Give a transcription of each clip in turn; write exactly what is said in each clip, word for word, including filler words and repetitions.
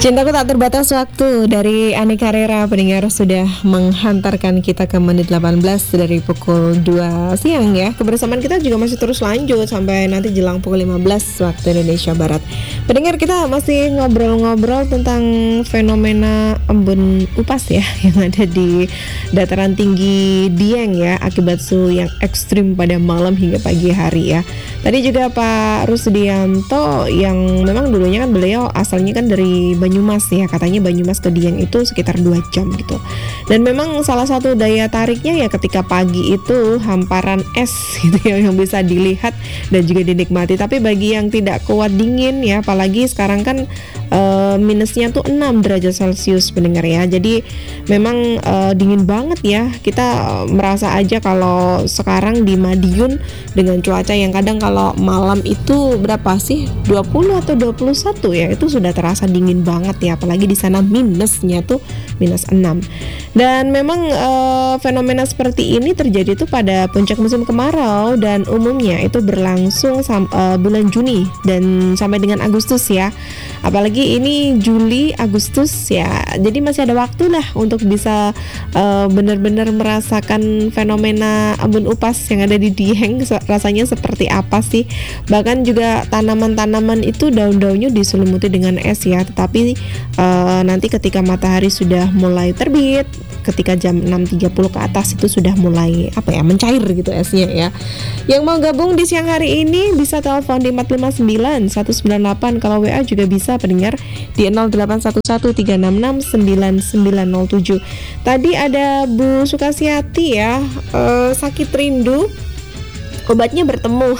Cintaku tak terbatas waktu dari Ani Carrera pendengar sudah menghantarkan kita ke menit delapan belas dari pukul dua siang ya. Kebersamaan kita juga masih terus lanjut sampai nanti jelang pukul lima belas waktu Indonesia Barat. Pendengar, kita masih ngobrol-ngobrol tentang fenomena embun upas ya yang ada di dataran tinggi Dieng ya, akibat suhu yang ekstrim pada malam hingga pagi hari ya. Tadi juga Pak Rusdianto yang memang dulunya kan beliau asalnya kan dari Banyumas ya, katanya Banyumas ke Dieng itu sekitar dua jam gitu. Dan memang salah satu daya tariknya ya ketika pagi itu hamparan es gitu ya yang bisa dilihat dan juga dinikmati. Tapi bagi yang tidak kuat dingin ya, apalagi sekarang kan e, minusnya tuh enam derajat Celcius pendengar ya. Jadi memang e, dingin banget ya. Kita merasa aja kalau sekarang di Madiun dengan cuaca yang kadang kalau malam itu berapa sih? dua puluh atau dua puluh satu ya, itu sudah terasa dingin banget ya, apalagi di sana minusnya tuh minus enam. Dan memang e, fenomena seperti ini terjadi tuh pada puncak musim kemarau dan umumnya itu berlangsung sam, e, bulan Juni dan sampai dengan Agustus ya. Apalagi ini Juli, Agustus ya. Jadi masih ada waktu lah untuk bisa e, benar-benar merasakan fenomena embun upas yang ada di Dieng rasanya seperti apa sih. Bahkan juga tanaman-tanaman itu daun-daunnya diselimuti dengan es ya. Tetapi e, nanti ketika matahari sudah mulai terbit, ketika jam enam tiga puluh ke atas itu sudah mulai apa ya, mencair gitu esnya ya. Yang mau gabung di siang hari ini bisa telepon di empat lima sembilan satu sembilan delapan. Kalau W A juga bisa pendengar di nol delapan satu satu tiga enam enam sembilan sembilan nol tujuh. Tadi ada Bu Sukasiati ya, e, sakit rindu obatnya bertemu.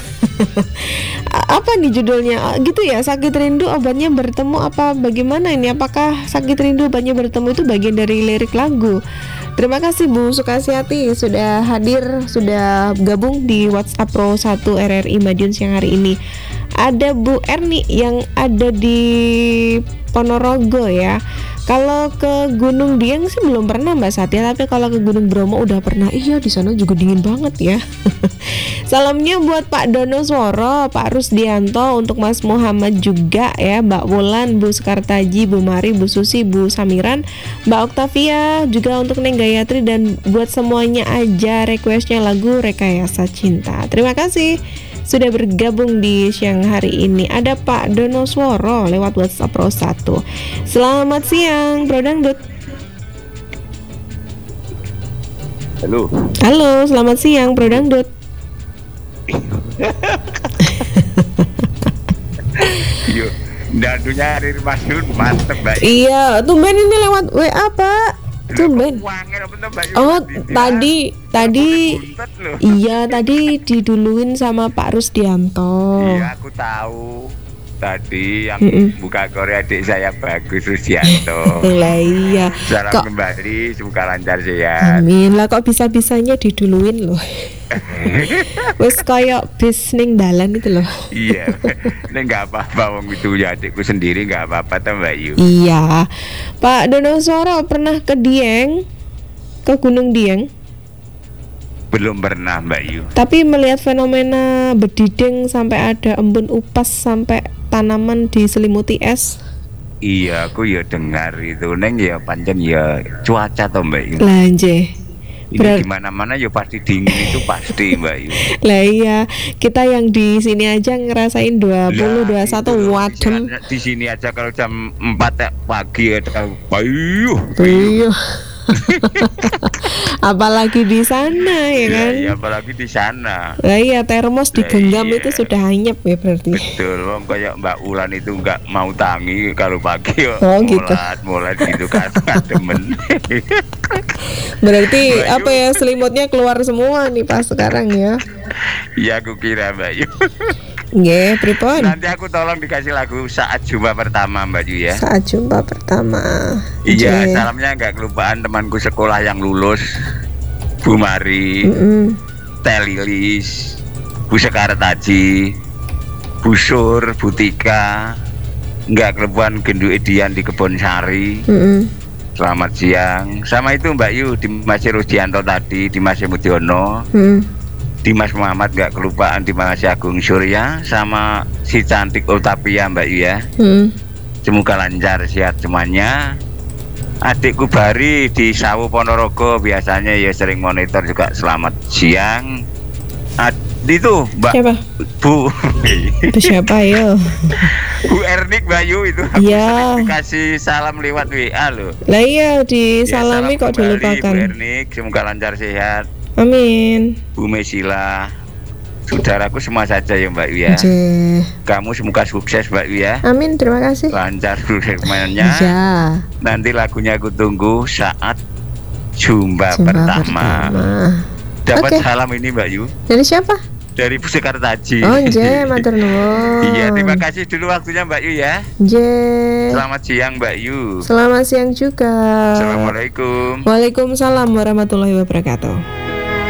Apa nih judulnya gitu ya, sakit rindu obatnya bertemu, apa bagaimana ini? Apakah sakit rindu obatnya bertemu itu bagian dari lirik lagu? Terima kasih Bu Sukasiati sudah hadir, sudah gabung di WhatsApp Pro satu R R I Madiun siang hari ini. Ada Bu Erni yang ada di Ponorogo ya. Kalau ke Gunung Dieng sih belum pernah Mbak Satya, tapi kalau ke Gunung Bromo udah pernah. Iya, di sana juga dingin banget ya. Salamnya buat Pak Donosworo, Pak Rusdianto, untuk Mas Muhammad juga ya, Mbak Wulan, Bu Sekartaji, Bu Mari, Bu Susi, Bu Samiran, Mbak Oktavia, juga untuk Neng Gayatri, dan buat semuanya aja requestnya lagu Rekayasa Cinta. Terima kasih sudah bergabung di siang hari ini. Ada Pak Donosworo lewat WhatsApp Pro satu. Selamat siang Bro Dangdut. Halo. Halo, selamat siang Bro Dangdut. Yuk, dandunya hari Madiun mantep Mbak. Iya, tumben ini lewat W A Pak. Tumben. Oh, tadi tadi iya tadi diduluin sama Pak Rusdianto. Iya, aku tahu. Tadi yang Mm-mm. buka Korea adik saya Bagus Rusdianto. Lah iya. Salam kok kembali, semoga lancar sehat. Amin. Lah kok bisa-bisanya diduluin loh. Wes kayak bis ning dalan itu loh. Iya. Nek enggak apa-apa, wong itu ya adikku sendiri, enggak apa-apa ta Mbak Yu. Iya. Pak Donosworo pernah ke Dieng? Ke Gunung Dieng? Belum pernah Mbak Yu. Tapi melihat fenomena bediding sampai ada embun upas sampai tanaman diselimuti es. Iya, aku ya dengar itu neng ya pancen ya cuaca toh Mbak Yu. Lah nggih. Ini di mana-mana ya pasti dingin itu pasti Mbak Yu. Lah iya, kita yang di sini aja ngerasain dua puluh, dua puluh satu wadem. Di sini aja kalau jam empat pagi ada bayu. Bayu. Apalagi di sana ya kan? Iya, apalagi di sana. Lah iya, termos digenggam iya. itu sudah anyep ya berarti. Betul, wong kayak Mbak Ulan itu nggak mau tangi kalau pagi ya. Oh, gitu. Mulat, mulat gitu kan, temen. Berarti Mbak apa ya, selimutnya keluar semua nih pas sekarang ya? Iya, aku kira Mbak Yu. Nggih, pripun? Nanti aku tolong dikasih lagu Saat Jumpa Pertama Mbak Yu ya. Saat Jumpa Pertama. Iya, salamnya nggak kelupaan temanku sekolah yang lulus, Bu Mari, Mm-mm. Teh Lilis, Bu Sekartaji, Bu Sur, Bu Tika, nggak kelupaan Gendu Edian di Kebon Sari. Mm-mm. Selamat siang. Sama itu Mbak Yu, Dimas Rusdianto tadi, Dimas Mudiono. Mm. Dimas Muhammad gak kelupaan, Dimas Agung Surya, sama si cantik Otapia Mbak Yu ya. Hmm. semoga lancar sehat semuanya. Adikku Bari di Sawu Ponorogo biasanya ya sering monitor juga. Selamat siang. Ad, itu Mbak Siapa? Bu Itu siapa yo? Bu Ernik Bayu itu aku Iya. sering dikasih salam lewat W A loh. Lah iya Ya, disalami salam kok kembali, dilupakan. Bu Ernik, semoga lancar sehat. Amin. Bu Mesila, saudaraku semua saja ya Mbak Yu ya. Jeh. Kamu semoga sukses Mbak Yu ya. Amin, terima kasih. Lancar permainannya. Ya. Nanti lagunya aku tunggu saat jumpa, Jumpa pertama. pertama. Dapat Oke. salam ini Mbak Yu Dari siapa? dari Bu Sekartaji. Oh, Jeh, matur nuwun. Iya, terima kasih dulu waktunya Mbak Yu ya. Jeh. Selamat siang Mbak Yu. Selamat siang juga. Assalamualaikum. Waalaikumsalam warahmatullahi wabarakatuh.